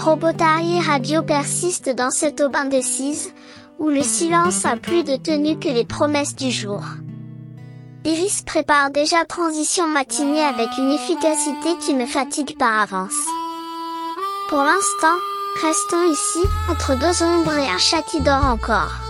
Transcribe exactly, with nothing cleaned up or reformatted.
Robotari Radio persiste dans cet aube indécise, où le silence a plus de tenue que les promesses du jour. Iris prépare déjà transition matinée avec une efficacité qui me fatigue par avance. Pour l'instant, restons ici, entre deux ombres et un chat qui dort encore.